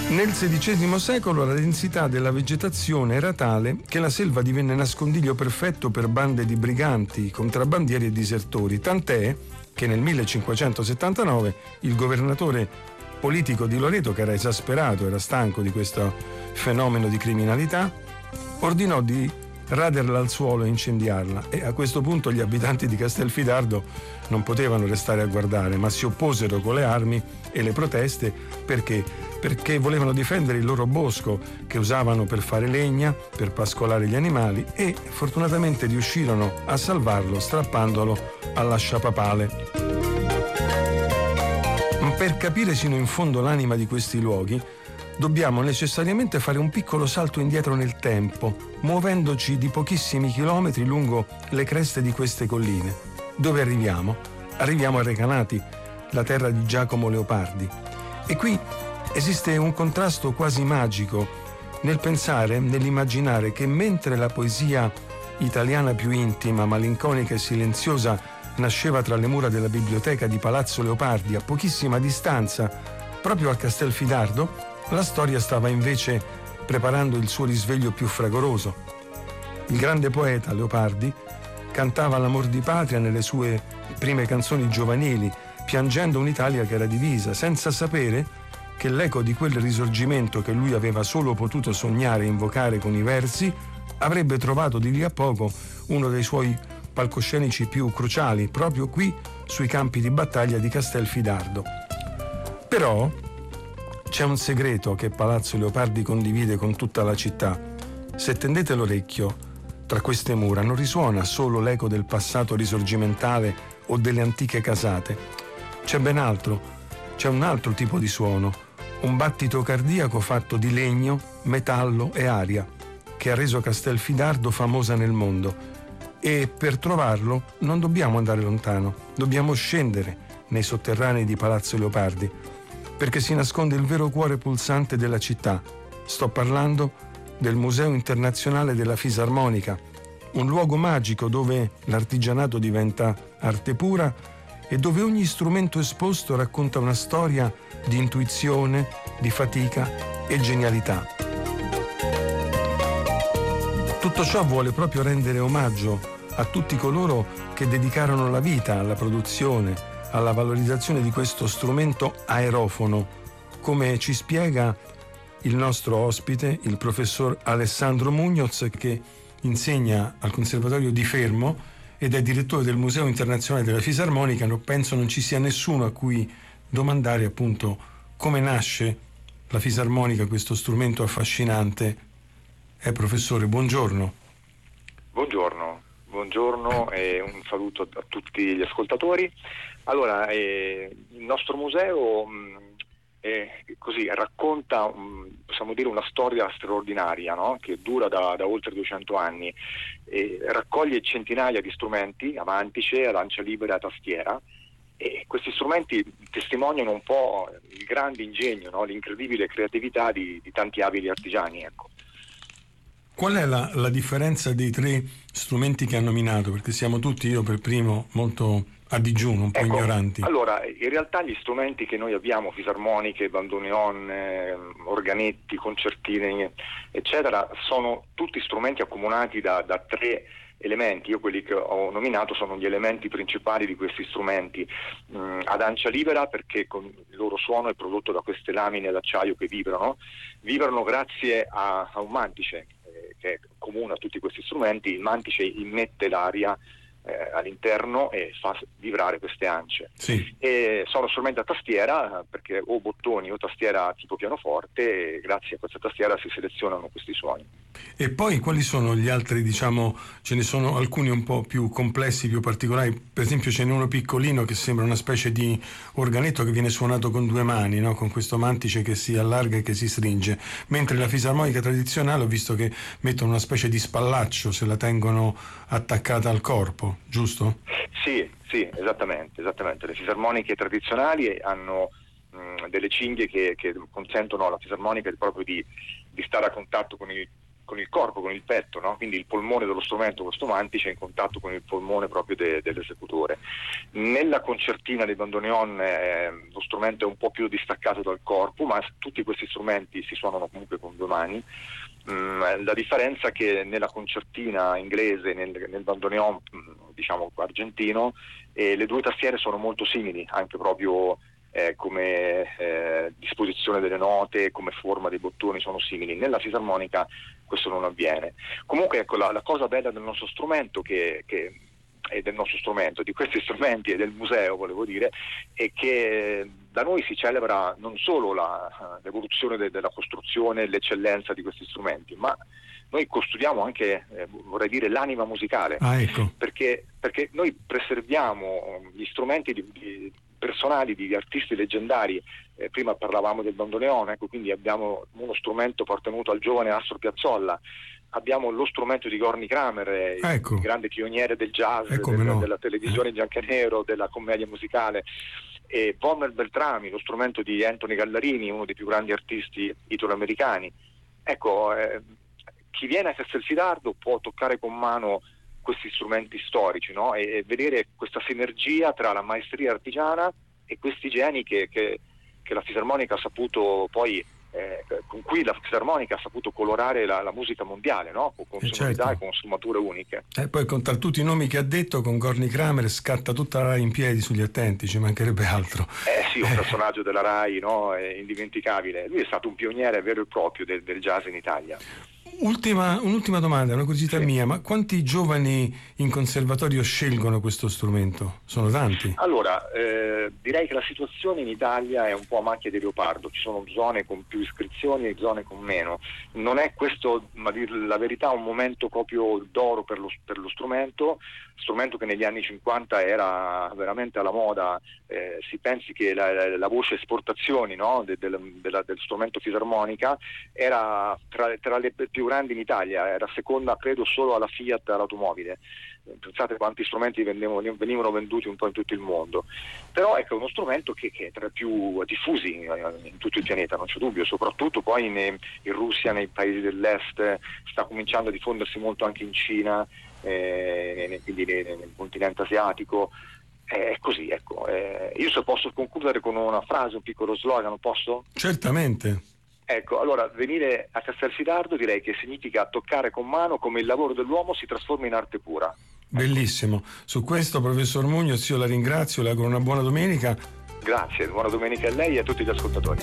Nel XVI secolo la densità della vegetazione era tale che la selva divenne nascondiglio perfetto per bande di briganti, contrabbandieri e disertori, tant'è che nel 1579 il governatore politico di Loreto, che era esasperato, era stanco di questo fenomeno di criminalità, ordinò di raderla al suolo e incendiarla, e a questo punto gli abitanti di Castelfidardo non potevano restare a guardare, ma si opposero con le armi e le proteste perché volevano difendere il loro bosco che usavano per fare legna, per pascolare gli animali, e fortunatamente riuscirono a salvarlo strappandolo all'asciapapale. Per capire sino in fondo l'anima di questi luoghi dobbiamo necessariamente fare un piccolo salto indietro nel tempo, muovendoci di pochissimi chilometri lungo le creste di queste colline. Dove arriviamo? Arriviamo a Recanati, la terra di Giacomo Leopardi. E qui esiste un contrasto quasi magico nel pensare, nell'immaginare che mentre la poesia italiana più intima, malinconica e silenziosa nasceva tra le mura della biblioteca di Palazzo Leopardi, a pochissima distanza, proprio a Castelfidardo, la storia stava invece preparando il suo risveglio più fragoroso. Il grande poeta Leopardi cantava l'amor di patria nelle sue prime canzoni giovanili, piangendo un'Italia che era divisa, senza sapere che l'eco di quel risorgimento che lui aveva solo potuto sognare e invocare con i versi avrebbe trovato di lì a poco uno dei suoi palcoscenici più cruciali, proprio qui sui campi di battaglia di Castelfidardo. Però c'è un segreto che Palazzo Leopardi condivide con tutta la città. Se tendete l'orecchio, tra queste mura non risuona solo l'eco del passato risorgimentale o delle antiche casate. C'è ben altro, c'è un altro tipo di suono, un battito cardiaco fatto di legno, metallo e aria, che ha reso Castelfidardo famosa nel mondo. E per trovarlo non dobbiamo andare lontano, dobbiamo scendere nei sotterranei di Palazzo Leopardi, perché si nasconde il vero cuore pulsante della città. Sto parlando del Museo Internazionale della Fisarmonica, un luogo magico dove l'artigianato diventa arte pura e dove ogni strumento esposto racconta una storia di intuizione, di fatica e genialità. Tutto ciò vuole proprio rendere omaggio a tutti coloro che dedicarono la vita alla produzione, alla valorizzazione di questo strumento aerofono, come ci spiega il nostro ospite, il professor Alessandro Muñoz, che insegna al Conservatorio di Fermo ed è direttore del Museo Internazionale della Fisarmonica. Penso non ci sia nessuno a cui domandare appunto come nasce la fisarmonica, questo strumento affascinante. Professore, buongiorno. Buongiorno e un saluto a tutti gli ascoltatori. Allora, il nostro museo così racconta, possiamo dire, una storia straordinaria, no? Che dura da oltre 200 anni, e raccoglie centinaia di strumenti a mantice, a lancia libera, a tastiera, e questi strumenti testimoniano un po' il grande ingegno, no? L'incredibile creatività di tanti abili artigiani, ecco. Qual è la differenza dei tre strumenti che ha nominato? Perché siamo tutti, io per primo, molto a digiuno, un po' ignoranti. Allora, in realtà gli strumenti che noi abbiamo, fisarmoniche, bandoneon, organetti, concertine, eccetera, sono tutti strumenti accomunati da tre elementi. Io quelli che ho nominato sono gli elementi principali di questi strumenti. Ad ancia libera, perché con il loro suono è prodotto da queste lamine d'acciaio che vibrano grazie a un mantice che è comune a tutti questi strumenti. Il mantice immette l'aria all'interno e fa vibrare queste ance. Sì. E sono strumenti a tastiera, perché o bottoni o tastiera tipo pianoforte, e grazie a questa tastiera si selezionano questi suoni. E poi quali sono gli altri, diciamo, ce ne sono alcuni un po' più complessi, più particolari. Per esempio ce n'è uno piccolino che sembra una specie di organetto che viene suonato con due mani, no? Con questo mantice che si allarga e che si stringe, mentre la fisarmonica tradizionale ho visto che mettono una specie di spallaccio, se la tengono attaccata al corpo, giusto? Sì, esattamente. Le fisarmoniche tradizionali hanno delle cinghie che consentono alla fisarmonica proprio di stare a contatto con il il corpo, con il petto, no? Quindi il polmone dello strumento, questo mantice, è in contatto con il polmone proprio dell'esecutore. Nella concertina dei bandoneon lo strumento è un po' più distaccato dal corpo, ma tutti questi strumenti si suonano comunque con due mani. La differenza è che nella concertina inglese, nel bandoneon diciamo argentino, le due tastiere sono molto simili, anche proprio come disposizione delle note, come forma dei bottoni sono simili. Nella fisarmonica questo non avviene. Comunque ecco, la cosa bella del nostro strumento di questi strumenti e del museo, volevo dire, è che da noi si celebra non solo l'evoluzione della costruzione e l'eccellenza di questi strumenti, ma noi custodiamo anche, vorrei dire, l'anima musicale. Ecco. Perché noi preserviamo gli strumenti personali di artisti leggendari. Prima parlavamo del bandoneon, ecco, quindi abbiamo uno strumento appartenuto al giovane Astor Piazzolla. Abbiamo lo strumento di Gorny Kramer, ecco, il grande pioniere del jazz, della televisione in bianco e nero, della commedia musicale, e Bommer Beltrami, lo strumento di Anthony Gallarini, uno dei più grandi artisti italoamericani. Ecco, chi viene a Castelfidardo può toccare con mano questi strumenti storici, no? E vedere questa sinergia tra la maestria artigiana e questi geni che la fisarmonica ha saputo poi con cui la fisarmonica ha saputo colorare la musica mondiale, no? Con sonorità e con sfumature uniche. E poi con tutti i nomi che ha detto, con Gorny Kramer scatta tutta la Rai in piedi sugli attenti, ci mancherebbe altro. Sì, un personaggio della Rai, no? È indimenticabile. Lui è stato un pioniere vero e proprio del jazz in Italia. Un'ultima domanda, una curiosità mia, ma quanti giovani in conservatorio scelgono questo strumento? Sono tanti? Allora, direi che la situazione in Italia è un po' a macchia di leopardo, ci sono zone con più iscrizioni e zone con meno. Non è questo, ma dir la verità, un momento proprio d'oro per lo strumento che negli anni 50 era veramente alla moda. Si pensi che la voce esportazioni, no? del strumento fisarmonica era tra le più grandi in Italia, era seconda credo solo alla Fiat all'automobile. Pensate quanti strumenti venivano venduti un po' in tutto il mondo. Però ecco, è uno strumento che è tra i più diffusi in tutto il pianeta, non c'è dubbio, soprattutto poi in Russia, nei paesi dell'est, sta cominciando a diffondersi molto anche in Cina, quindi nel continente asiatico. È così, ecco. Io se posso concludere con una frase, un piccolo slogan, posso? Certamente. Ecco, allora venire a Castelfidardo direi che significa toccare con mano come il lavoro dell'uomo si trasforma in arte pura. Bellissimo. Su questo, professor Muñoz, io la ringrazio, le auguro una buona domenica. Grazie, buona domenica a lei e a tutti gli ascoltatori.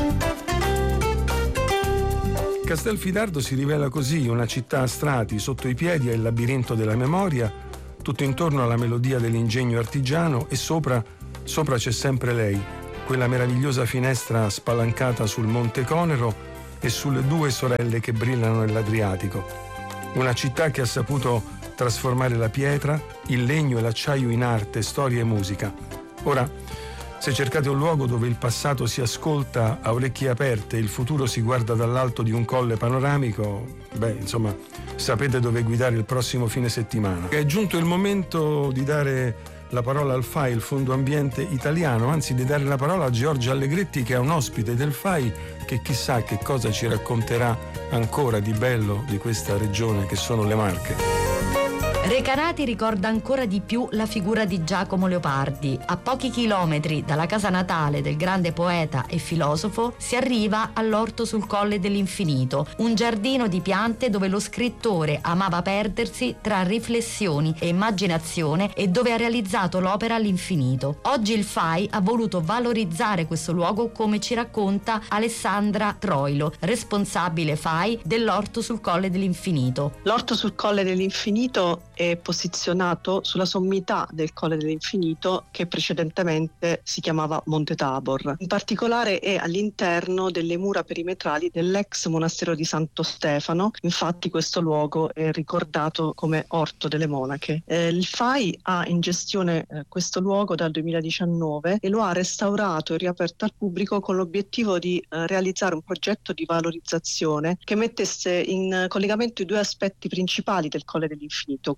Castelfidardo si rivela così, una città a strati, sotto i piedi è il labirinto della memoria, tutto intorno alla melodia dell'ingegno artigiano e sopra c'è sempre lei, quella meravigliosa finestra spalancata sul Monte Conero e sulle due sorelle che brillano nell'Adriatico. Una città che ha saputo trasformare la pietra, il legno e l'acciaio in arte, storia e musica. Ora, se cercate un luogo dove il passato si ascolta a orecchie aperte e il futuro si guarda dall'alto di un colle panoramico, insomma, sapete dove guidare il prossimo fine settimana. È giunto il momento di dare la parola al FAI, il Fondo Ambiente Italiano, anzi di dare la parola a Giorgia Allegretti, che è un ospite del FAI, che chissà che cosa ci racconterà ancora di bello di questa regione che sono le Marche. Recanati ricorda ancora di più la figura di Giacomo Leopardi. A pochi chilometri dalla casa natale del grande poeta e filosofo si arriva all'Orto sul Colle dell'Infinito, un giardino di piante dove lo scrittore amava perdersi tra riflessioni e immaginazione e dove ha realizzato l'opera all'infinito. Oggi il FAI ha voluto valorizzare questo luogo, come ci racconta Alessandra Troilo, responsabile FAI dell'Orto sul Colle dell'Infinito. L'Orto sul Colle dell'Infinito è posizionato sulla sommità del Colle dell'Infinito, che precedentemente si chiamava Monte Tabor. In particolare è all'interno delle mura perimetrali dell'ex monastero di Santo Stefano. Infatti questo luogo è ricordato come Orto delle Monache. Il FAI ha in gestione questo luogo dal 2019 e lo ha restaurato e riaperto al pubblico con l'obiettivo di realizzare un progetto di valorizzazione che mettesse in collegamento i due aspetti principali del Colle dell'Infinito,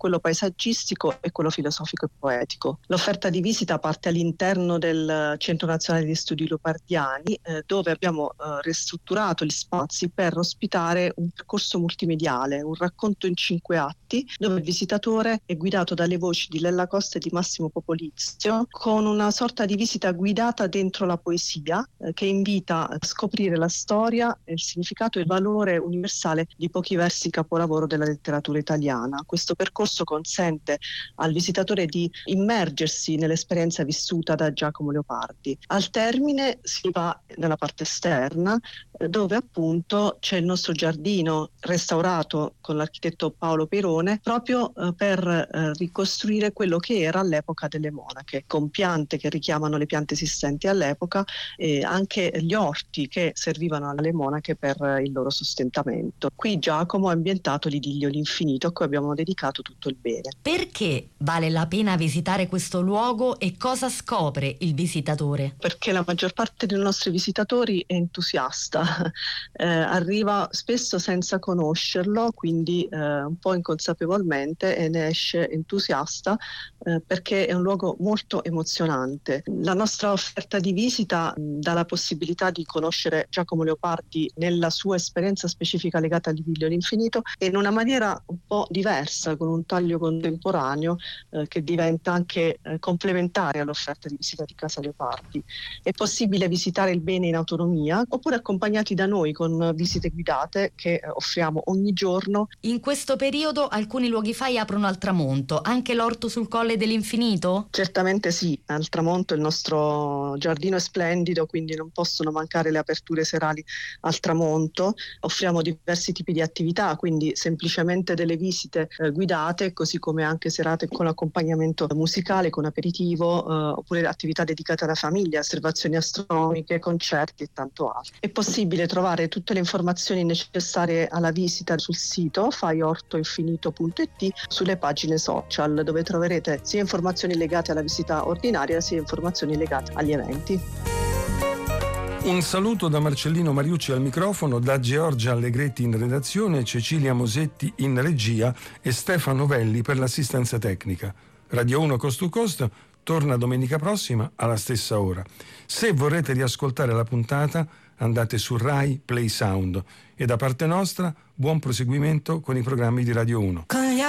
quello paesaggistico e quello filosofico e poetico. L'offerta di visita parte all'interno del Centro Nazionale di Studi Leopardiani, dove abbiamo ristrutturato gli spazi per ospitare un percorso multimediale, un racconto in 5 atti, dove il visitatore è guidato dalle voci di Lella Costa e di Massimo Popolizio, con una sorta di visita guidata dentro la poesia, che invita a scoprire la storia, il significato e il valore universale di pochi versi capolavoro della letteratura italiana. Questo percorso consente al visitatore di immergersi nell'esperienza vissuta da Giacomo Leopardi. Al termine si va nella parte esterna, dove appunto c'è il nostro giardino restaurato con l'architetto Paolo Perone, proprio per ricostruire quello che era all'epoca delle monache, con piante che richiamano le piante esistenti all'epoca e anche gli orti che servivano alle monache per il loro sostentamento. Qui Giacomo ha ambientato l'idillio L'Infinito, a cui abbiamo dedicato tutto il bene. Perché vale la pena visitare questo luogo e cosa scopre il visitatore? Perché la maggior parte dei nostri visitatori è entusiasta, arriva spesso senza conoscerlo, quindi un po' inconsapevolmente, e ne esce entusiasta perché è un luogo molto emozionante. La nostra offerta di visita dà la possibilità di conoscere Giacomo Leopardi nella sua esperienza specifica legata all'idillio L'Infinito e in una maniera un po' diversa, con un taglio contemporaneo che diventa anche complementare all'offerta di visita di Casa Leopardi. È possibile visitare il bene in autonomia oppure accompagnati da noi con visite guidate che offriamo ogni giorno. In questo periodo alcuni luoghi fai aprono al tramonto, anche l'orto sul Colle dell'Infinito? Certamente sì, al tramonto il nostro giardino è splendido, quindi non possono mancare le aperture serali al tramonto. Offriamo diversi tipi di attività, quindi semplicemente delle visite guidate, così come anche serate con accompagnamento musicale, con aperitivo, oppure attività dedicate alla famiglia, osservazioni astronomiche, concerti e tanto altro. È possibile trovare tutte le informazioni necessarie alla visita sul sito faiortoinfinito.it, sulle pagine social, dove troverete sia informazioni legate alla visita ordinaria sia informazioni legate agli eventi. Un saluto da Marcellino Mariucci al microfono, da Giorgia Allegretti in redazione, Cecilia Mosetti in regia e Stefano Velli per l'assistenza tecnica. Radio 1 Coast to Coast torna domenica prossima alla stessa ora. Se vorrete riascoltare la puntata, andate su Rai Play Sound. E da parte nostra, buon proseguimento con i programmi di Radio 1.